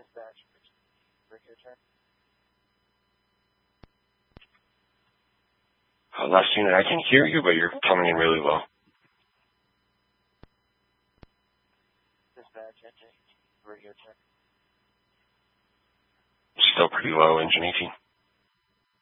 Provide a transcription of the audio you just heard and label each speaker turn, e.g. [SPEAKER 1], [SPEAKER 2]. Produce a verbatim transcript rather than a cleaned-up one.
[SPEAKER 1] Uh, last unit, I can hear you, but you're coming in really low. Still pretty low, engine eighteen.